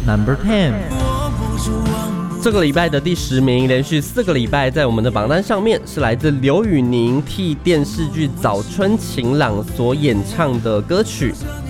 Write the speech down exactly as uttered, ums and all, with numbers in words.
Number ten。 这个礼拜的第十名，连续四个礼拜在我们的榜单上面，是来自刘宇宁替电视剧《早春晴朗》所演唱的歌曲